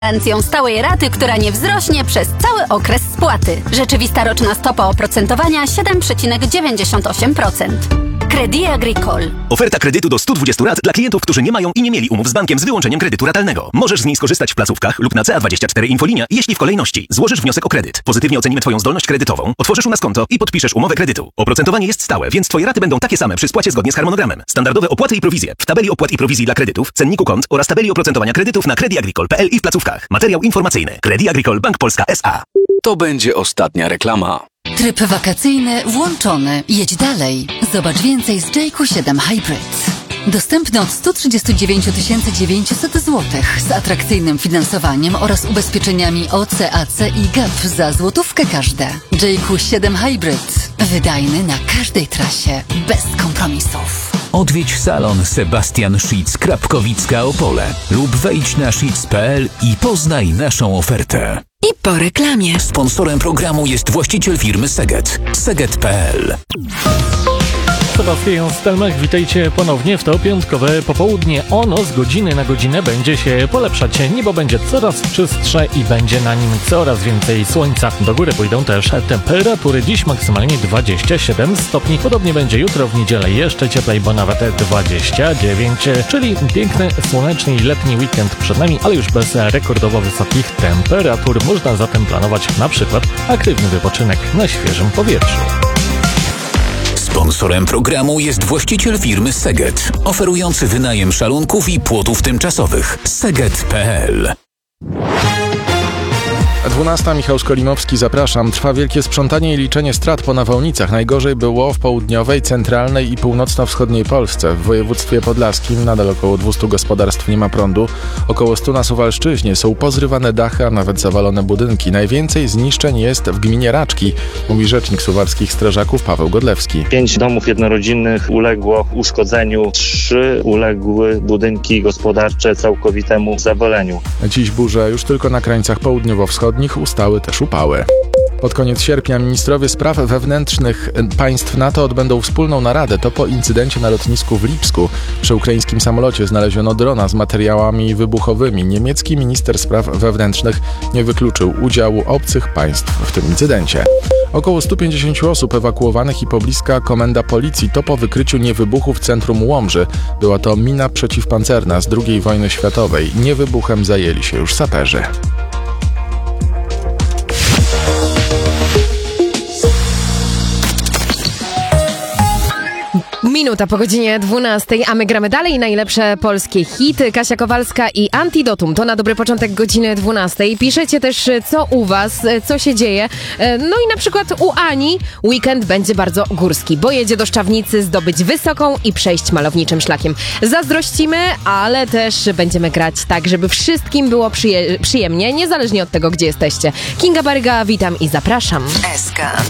gwarancją stałej raty, która nie wzrośnie przez cały okres spłaty. Rzeczywista roczna stopa oprocentowania 7,98%. Crédit Agricole. Oferta kredytu do 120 rat dla klientów, którzy nie mają i nie mieli umów z bankiem z wyłączeniem kredytu ratalnego. Możesz z niej skorzystać w placówkach lub na CA24 Infolinia, jeśli w kolejności złożysz wniosek o kredyt. Pozytywnie ocenimy Twoją zdolność kredytową, otworzysz u nas konto i podpiszesz umowę kredytu. Oprocentowanie jest stałe, więc Twoje raty będą takie same przy spłacie zgodnie z harmonogramem. Standardowe opłaty i prowizje w tabeli opłat i prowizji dla kredytów, cenniku kont oraz tabeli oprocentowania kredytów na crediagricole.pl i w placówkach. Materiał informacyjny. Crédit Agricole Bank Polska S.A. To będzie ostatnia reklama. Tryb wakacyjny włączony. Jedź dalej. Zobacz więcej z JQ7 Hybrid. Dostępny od 139 900 zł z atrakcyjnym finansowaniem oraz ubezpieczeniami OC, AC i GAP za złotówkę każde. JQ7 Hybrid. Wydajny na każdej trasie. Bez kompromisów. Odwiedź salon Sebastian Schitz Krapkowicka Opole lub wejdź na schitz.pl i poznaj naszą ofertę. I po reklamie. Sponsorem programu jest właściciel firmy Seget. Seget.pl. Sebastian Stelmach, witajcie ponownie w to piątkowe popołudnie. Ono z godziny na godzinę będzie się polepszać. Niebo będzie coraz czystsze i będzie na nim coraz więcej słońca. Do góry pójdą też temperatury. Dziś maksymalnie 27 stopni. Podobnie będzie jutro w niedzielę jeszcze cieplej, bo nawet 29. Czyli piękny, słoneczny i letni weekend przed nami, ale już bez rekordowo wysokich temperatur. Można zatem planować na przykład aktywny wypoczynek na świeżym powietrzu. Sponsorem programu jest właściciel firmy Seget, oferujący wynajem szalunków i płotów tymczasowych. Seget.pl. 12. Michał Skolimowski, zapraszam. Trwa wielkie sprzątanie i liczenie strat po nawałnicach. Najgorzej było w południowej, centralnej i północno-wschodniej Polsce. W województwie podlaskim nadal około 200 gospodarstw nie ma prądu. Około 100 na Suwalszczyźnie. Są pozrywane dachy, a nawet zawalone budynki. Najwięcej zniszczeń jest w gminie Raczki, mówi rzecznik suwalskich strażaków Paweł Godlewski. 5 domów jednorodzinnych uległo uszkodzeniu, 3 uległy budynki gospodarcze całkowitemu zawaleniu. Dziś burze już tylko na krańcach południowo-wschodnich ustały też upały. Pod koniec sierpnia ministrowie spraw wewnętrznych państw NATO odbędą wspólną naradę. To po incydencie na lotnisku w Lipsku. Przy ukraińskim samolocie znaleziono drona z materiałami wybuchowymi. Niemiecki minister spraw wewnętrznych nie wykluczył udziału obcych państw w tym incydencie. Około 150 osób ewakuowanych i pobliska komenda policji to po wykryciu niewybuchu w centrum Łomży. Była to mina przeciwpancerna z II wojny światowej. Niewybuchem zajęli się już saperzy. Minuta po godzinie 12, a my gramy dalej najlepsze polskie hity. Kasia Kowalska i Antidotum. To na dobry początek godziny 12. Piszecie też, co u was, co się dzieje. No i na przykład u Ani weekend będzie bardzo górski, bo jedzie do Szczawnicy zdobyć wysoką i przejść malowniczym szlakiem. Zazdrościmy, ale też będziemy grać tak, żeby wszystkim było przyjemnie, niezależnie od tego, gdzie jesteście. Kinga Baryga, witam i zapraszam. SK.